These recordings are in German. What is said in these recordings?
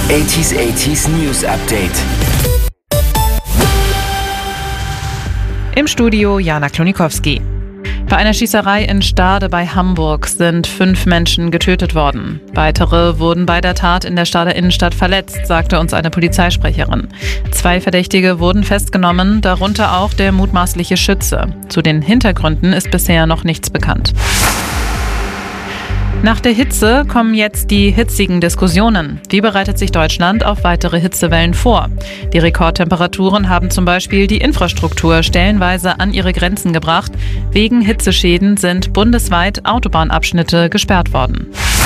80s News Update. Im Studio Jana Klonikowski. Bei einer Schießerei in Stade bei Hamburg sind 5 Menschen getötet worden. Weitere wurden bei der Tat in der Stader Innenstadt verletzt, sagte uns eine Polizeisprecherin. 2 Verdächtige wurden festgenommen, darunter auch der mutmaßliche Schütze. Zu den Hintergründen ist bisher noch nichts bekannt. Nach der Hitze kommen jetzt die hitzigen Diskussionen. Wie bereitet sich Deutschland auf weitere Hitzewellen vor? Die Rekordtemperaturen haben zum Beispiel die Infrastruktur stellenweise an ihre Grenzen gebracht. Wegen Hitzeschäden sind bundesweit Autobahnabschnitte gesperrt worden.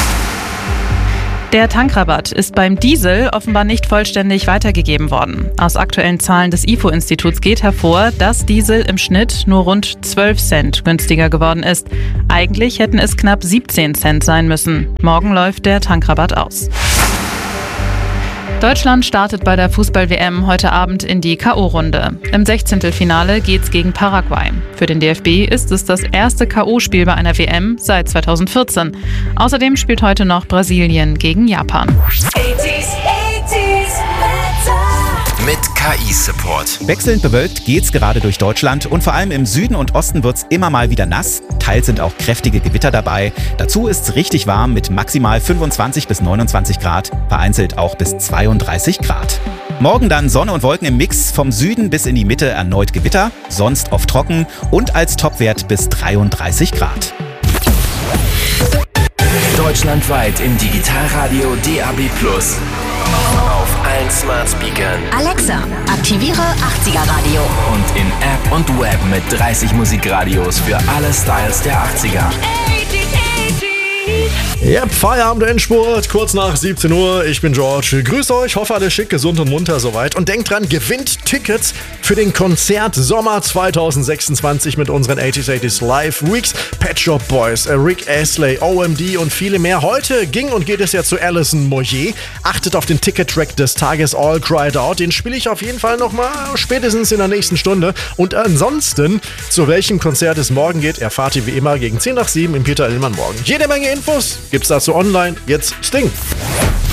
Der Tankrabatt ist beim Diesel offenbar nicht vollständig weitergegeben worden. Aus aktuellen Zahlen des IFO-Instituts geht hervor, dass Diesel im Schnitt nur rund 12 Cent günstiger geworden ist. Eigentlich hätten es knapp 17 Cent sein müssen. Morgen läuft der Tankrabatt aus. Deutschland startet bei der Fußball-WM heute Abend in die K.O.-Runde. Im 16. Finale geht's gegen Paraguay. Für den DFB ist es das erste K.O.-Spiel bei einer WM seit 2014. Außerdem spielt heute noch Brasilien gegen Japan. 80s Mit KI-Support. Wechselnd bewölkt geht's gerade durch Deutschland und vor allem im Süden und Osten wird's immer mal wieder nass. Teils sind auch kräftige Gewitter dabei. Dazu ist's richtig warm mit maximal 25 bis 29 Grad, vereinzelt auch bis 32 Grad. Morgen dann Sonne und Wolken im Mix, vom Süden bis in die Mitte erneut Gewitter, sonst oft trocken und als Topwert bis 33 Grad. Deutschlandweit im Digitalradio DAB+. Auf allen Smart Speakern. Alexa, aktiviere 80er Radio. Und in App und Web mit 30 Musikradios für alle Styles der 80er. Yep, Feierabend, Endspurt, kurz nach 17 Uhr. Ich bin George. Grüße euch, hoffe alle schick, gesund und munter soweit. Und denkt dran, gewinnt Tickets für den Konzert Sommer 2026 mit unseren 80s Live Weeks. Pet Shop Boys, Rick Astley, OMD und viele mehr. Heute ging und geht es ja zu Alison Moyet. Achtet auf den Ticket-Track des Tages All Cried Out. Den spiele ich auf jeden Fall nochmal spätestens in der nächsten Stunde. Und ansonsten, zu welchem Konzert es morgen geht, erfahrt ihr wie immer gegen 10 nach 7 im Peter Illmann morgen. Jede Menge Infos gibt's dazu online. Jetzt Sting.